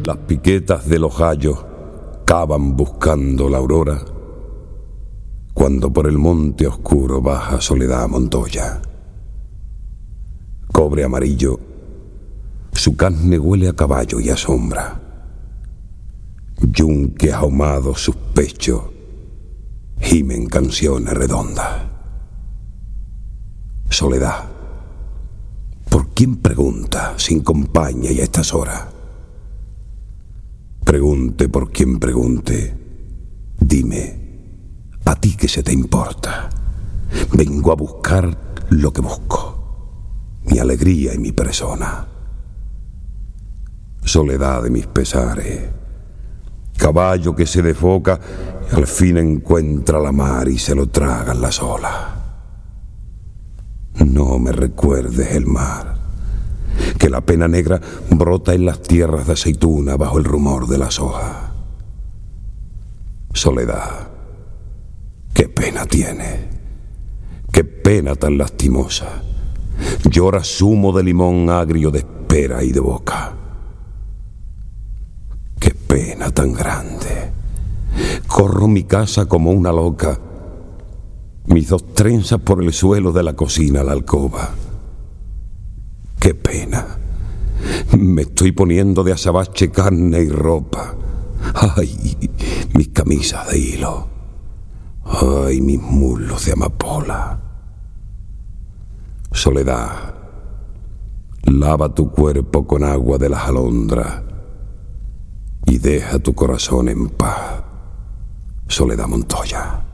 Las piquetas de los gallos cavan buscando la aurora, cuando por el monte oscuro baja Soledad Montoya. Cobre amarillo, su carne huele a caballo y a sombra. Yunque ahumado sus pechos gimen canciones redondas. Soledad, ¿por quién pregunta sin compañía y a estas horas? Pregunte por quien pregunte, dime, ¿a ti qué se te importa? Vengo a buscar lo que busco, mi alegría y mi persona. Soledad de mis pesares, caballo que se desfoca y al fin encuentra la mar y se lo tragan las olas. No me recuerdes el mar, que la pena negra brota en las tierras de aceituna bajo el rumor de las hojas. Soledad, qué pena tiene, qué pena tan lastimosa. Llora zumo de limón agrio de espera y de boca. Qué pena tan grande. Corro mi casa como una loca, mis dos trenzas por el suelo de la cocina a la alcoba. ¡Qué pena! Me estoy poniendo de azabache carne y ropa. ¡Ay, mis camisas de hilo! ¡Ay, mis muslos de amapola! Soledad, lava tu cuerpo con agua de las alondras y deja tu corazón en paz. Soledad Montoya.